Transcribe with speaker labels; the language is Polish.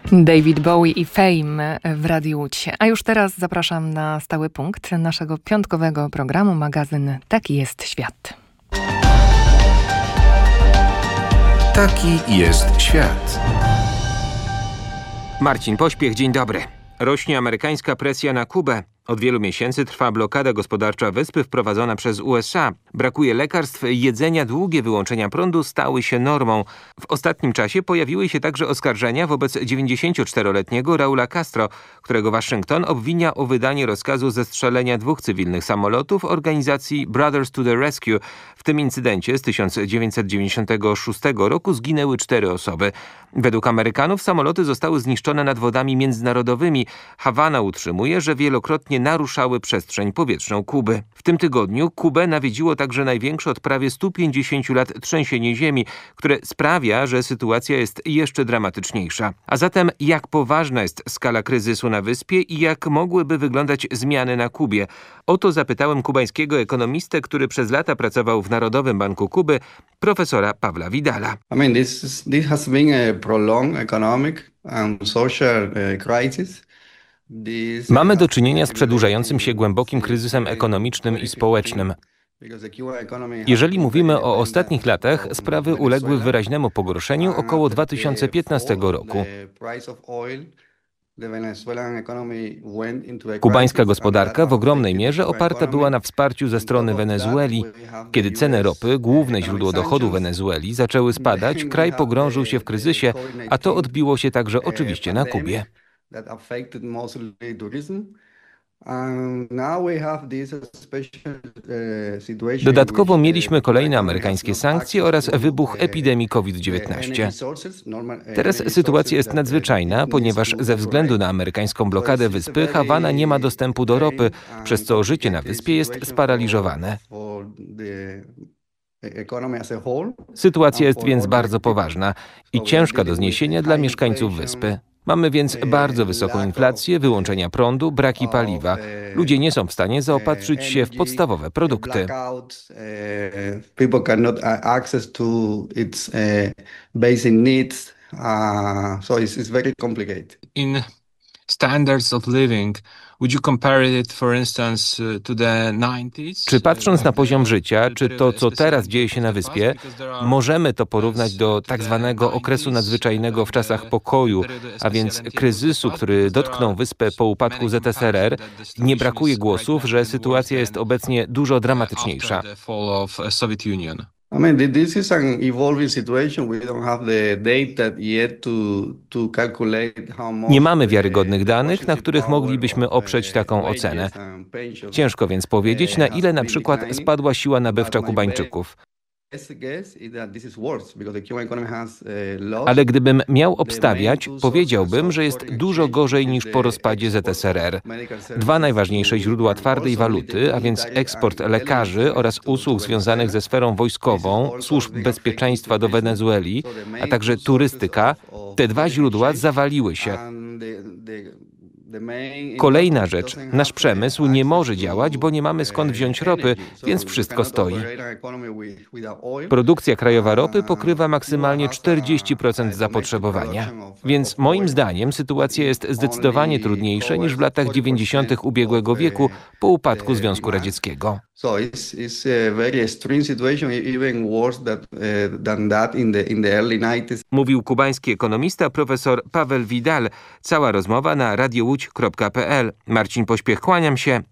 Speaker 1: David Bowie i Fame w Radiu Łódź. A już teraz zapraszam na stały punkt naszego piątkowego programu, magazyn Taki jest świat.
Speaker 2: Taki jest świat.
Speaker 3: Marcin Pośpiech, dzień dobry. Rośnie amerykańska presja na Kubę. Od wielu miesięcy trwa blokada gospodarcza wyspy wprowadzona przez USA. Brakuje lekarstw, jedzenia, długie wyłączenia prądu stały się normą. W ostatnim czasie pojawiły się także oskarżenia wobec 94-letniego Raula Castro, którego Waszyngton obwinia o wydanie rozkazu zestrzelenia 2 cywilnych samolotów organizacji Brothers to the Rescue. W tym incydencie z 1996 roku zginęły 4 osoby. Według Amerykanów samoloty zostały zniszczone nad wodami międzynarodowymi. Hawana utrzymuje, że wielokrotnie naruszały przestrzeń powietrzną Kuby. W tym tygodniu Kubę nawiedziło także największe od prawie 150 lat trzęsienie ziemi, które sprawia, że sytuacja jest jeszcze dramatyczniejsza. A zatem jak poważna jest skala kryzysu na wyspie i jak mogłyby wyglądać zmiany na Kubie? O to zapytałem kubańskiego ekonomistę, który przez lata pracował w Narodowym Banku Kuby, profesora Pawła Vidala.
Speaker 4: This has been a prolonged economic and social crisis.
Speaker 3: Mamy do czynienia z przedłużającym się głębokim kryzysem ekonomicznym i społecznym. Jeżeli mówimy o ostatnich latach, sprawy uległy wyraźnemu pogorszeniu około 2015 roku. Kubańska gospodarka w ogromnej mierze oparta była na wsparciu ze strony Wenezueli. Kiedy ceny ropy, główne źródło dochodu Wenezueli, zaczęły spadać, kraj pogrążył się w kryzysie, a to odbiło się także oczywiście na Kubie. Dodatkowo mieliśmy kolejne amerykańskie sankcje oraz wybuch epidemii COVID-19. Teraz sytuacja jest nadzwyczajna, ponieważ ze względu na amerykańską blokadę wyspy Hawana nie ma dostępu do ropy, przez co życie na wyspie jest sparaliżowane. Sytuacja jest więc bardzo poważna i ciężka do zniesienia dla mieszkańców wyspy. Mamy więc bardzo wysoką inflację, wyłączenia prądu, braki paliwa. Ludzie nie są w stanie zaopatrzyć się w podstawowe produkty.
Speaker 4: People cannot access to its basic needs, so it's very complicated.
Speaker 5: In standards of living, would you compare it, for instance, to the 90s?
Speaker 3: Czy patrząc na poziom życia, czy to, co teraz dzieje się na wyspie, możemy to porównać do tak zwanego okresu nadzwyczajnego w czasach pokoju, a więc kryzysu, który dotknął wyspę po upadku ZSRR? Nie brakuje głosów, że sytuacja jest obecnie dużo dramatyczniejsza.
Speaker 4: This is an evolving situation. We don't have the data yet to calculate how much.
Speaker 3: Nie mamy wiarygodnych danych, na których moglibyśmy oprzeć taką ocenę. Ciężko więc powiedzieć, na ile na przykład spadła siła nabywcza Kubańczyków. Ale gdybym miał obstawiać, powiedziałbym, że jest dużo gorzej niż po rozpadzie ZSRR. 2 najważniejsze źródła twardej waluty, a więc eksport lekarzy oraz usług związanych ze sferą wojskową, służb bezpieczeństwa do Wenezueli, a także turystyka, te 2 źródła zawaliły się. Kolejna rzecz, nasz przemysł nie może działać, bo nie mamy skąd wziąć ropy, więc wszystko stoi. Produkcja krajowa ropy pokrywa maksymalnie 40% zapotrzebowania. Więc moim zdaniem sytuacja jest zdecydowanie trudniejsza niż w latach 90. ubiegłego wieku po upadku Związku Radzieckiego.
Speaker 4: So it's a very extreme situation, even worse than that in the early 90s.
Speaker 3: Mówił kubański ekonomista profesor Paweł Vidal. Cała rozmowa na radiołódź.pl. Marcin Pośpiech, kłaniam się.